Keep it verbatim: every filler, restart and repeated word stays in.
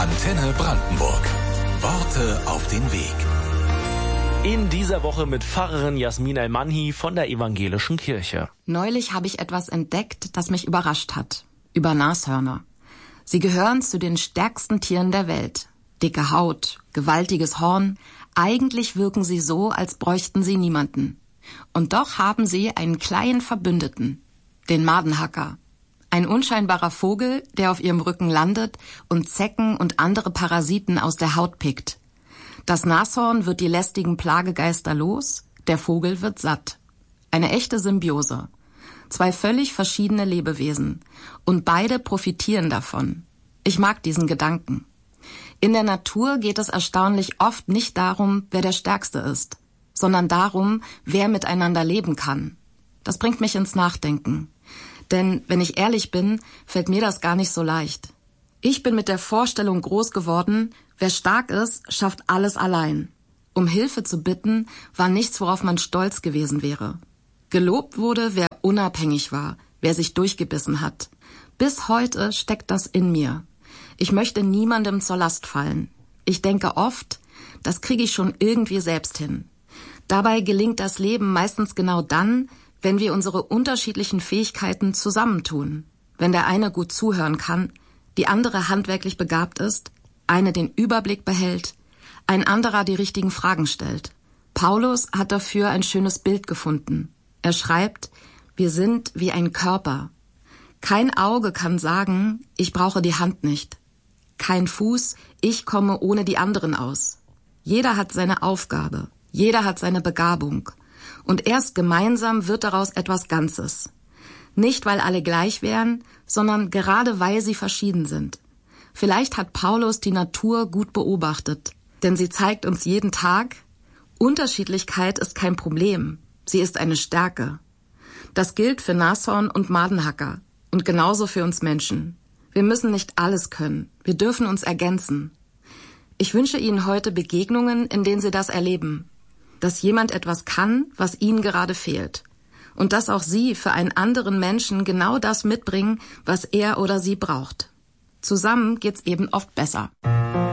Antenne Brandenburg. Worte auf den Weg. In dieser Woche mit Pfarrerin Jasmin El-Manhi von der Evangelischen Kirche. Neulich habe ich etwas entdeckt, das mich überrascht hat. Über Nashörner. Sie gehören zu den stärksten Tieren der Welt. Dicke Haut, gewaltiges Horn. Eigentlich wirken sie so, als bräuchten sie niemanden. Und doch haben sie einen kleinen Verbündeten, den Madenhacker. Ein unscheinbarer Vogel, der auf ihrem Rücken landet und Zecken und andere Parasiten aus der Haut pickt. Das Nashorn wird die lästigen Plagegeister los, der Vogel wird satt. Eine echte Symbiose. Zwei völlig verschiedene Lebewesen. Und beide profitieren davon. Ich mag diesen Gedanken. In der Natur geht es erstaunlich oft nicht darum, wer der Stärkste ist, sondern darum, wer miteinander leben kann. Das bringt mich ins Nachdenken. Denn, wenn ich ehrlich bin, fällt mir das gar nicht so leicht. Ich bin mit der Vorstellung groß geworden, wer stark ist, schafft alles allein. Um Hilfe zu bitten, war nichts, worauf man stolz gewesen wäre. Gelobt wurde, wer unabhängig war, wer sich durchgebissen hat. Bis heute steckt das in mir. Ich möchte niemandem zur Last fallen. Ich denke oft, das kriege ich schon irgendwie selbst hin. Dabei gelingt das Leben meistens genau dann, wenn wir unsere unterschiedlichen Fähigkeiten zusammentun. Wenn der eine gut zuhören kann, die andere handwerklich begabt ist, eine den Überblick behält, ein anderer die richtigen Fragen stellt. Paulus hat dafür ein schönes Bild gefunden. Er schreibt, wir sind wie ein Körper. Kein Auge kann sagen, ich brauche die Hand nicht. Kein Fuß, ich komme ohne die anderen aus. Jeder hat seine Aufgabe, jeder hat seine Begabung. Und erst gemeinsam wird daraus etwas Ganzes. Nicht, weil alle gleich wären, sondern gerade weil sie verschieden sind. Vielleicht hat Paulus die Natur gut beobachtet, denn sie zeigt uns jeden Tag, Unterschiedlichkeit ist kein Problem, sie ist eine Stärke. Das gilt für Nashorn und Madenhacker und genauso für uns Menschen. Wir müssen nicht alles können, wir dürfen uns ergänzen. Ich wünsche Ihnen heute Begegnungen, in denen Sie das erleben. Dass jemand etwas kann, was Ihnen gerade fehlt. Und dass auch Sie für einen anderen Menschen genau das mitbringen, was er oder sie braucht. Zusammen geht's eben oft besser.